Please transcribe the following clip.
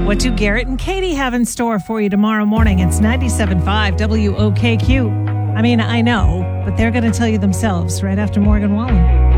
What do Garrett and Katie have in store for you tomorrow morning? It's 97.5 WOKQ. I mean, I know, but they're going to tell you themselves right after Morgan Wallen.